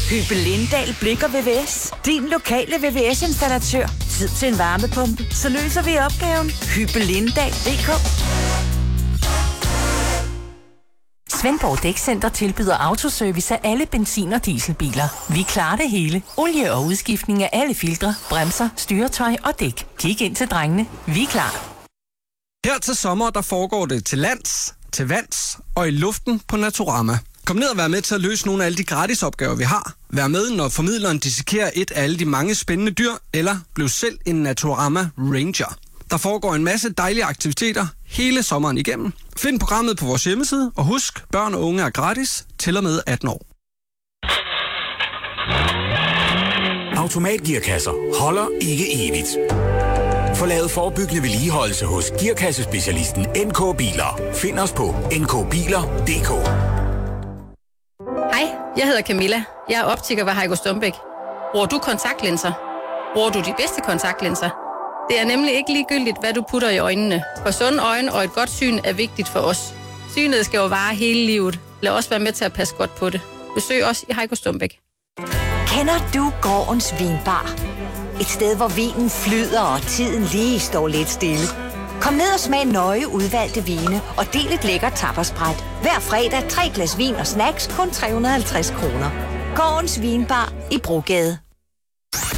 Hyppe Lindahl Blikker VVS. Din lokale VVS-installatør. Tid til en varmepumpe, så løser vi opgaven. Hyppe Lindahl.dk. Svendborg Dækcenter tilbyder autoservice af alle benzin- og dieselbiler. Vi klarer det hele. Olie og udskiftning af alle filtre, bremser, styretøj og dæk. Kig ind til drengene. Vi er klar. Her til sommer, der foregår det til lands, til vands og i luften på Naturama. Kom ned og vær med til at løse nogle af alle de gratisopgaver, vi har. Vær med, når formidleren dissekerer et af alle de mange spændende dyr, eller bliv selv en Naturama Ranger. Der foregår en masse dejlige aktiviteter hele sommeren igennem. Find programmet på vores hjemmeside, og husk, børn og unge er gratis til og med 18 år. Automatgearkasser holder ikke evigt. Få lavet forebyggende vedligeholdelse hos gearkassespecialisten NK Biler. Find os på nkbiler.dk. Hej, jeg hedder Camilla. Jeg er optiker ved Heiko Stumbæk. Bruger du kontaktlinser? Bruger du de bedste kontaktlinser? Det er nemlig ikke ligegyldigt, hvad du putter i øjnene. For sunde øjne og et godt syn er vigtigt for os. Synet skal jo vare hele livet. Lad os være med til at passe godt på det. Besøg os i Heiko Stumbæk. Kender du Gårdens Vinbar? Et sted, hvor vinen flyder, og tiden lige står lidt stille. Kom ned og smag nøje udvalgte vine, og del et lækkert tapasbræt. Hver fredag 3 glas vin og snacks, kun 350 kroner. Gårdens Vinbar i Brogade.